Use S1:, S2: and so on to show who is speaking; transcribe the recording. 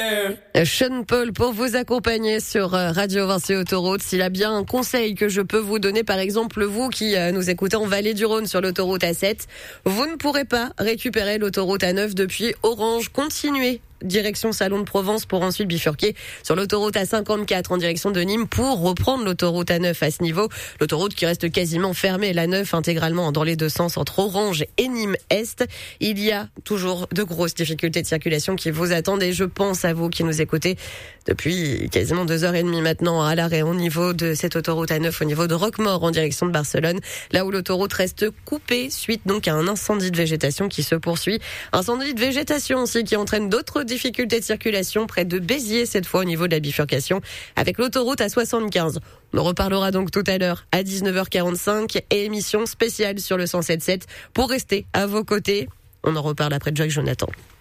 S1: Sean Paul pour vous accompagner sur Radio Vinci Autoroute. S'il y a bien un conseil que je peux vous donner, par exemple vous qui nous écoutez en Vallée du Rhône sur l'autoroute A7, vous ne pourrez pas récupérer l'autoroute A9 depuis Orange. Continuez direction Salon de Provence pour ensuite bifurquer sur l'autoroute A54 en direction de Nîmes pour reprendre l'autoroute A9 à ce niveau. L'autoroute qui reste quasiment fermée, la 9 intégralement dans les deux sens entre Orange et Nîmes Est. Il y a toujours de grosses difficultés de circulation qui vous attendent et je pense à vous qui nous écoutez depuis quasiment 2h30 maintenant à l'arrêt au niveau de cette autoroute A9 au niveau de Roquemaure en direction de Barcelone, là où l'autoroute reste coupée suite donc à un incendie de végétation qui se poursuit. Incendie de végétation aussi qui entraîne d'autres difficultés de circulation près de Béziers cette fois au niveau de la bifurcation avec l'autoroute A75. On en reparlera donc tout à l'heure à 19h45 et émission spéciale sur le 107.7 pour rester à vos côtés. On en reparle après Joy Jonathan.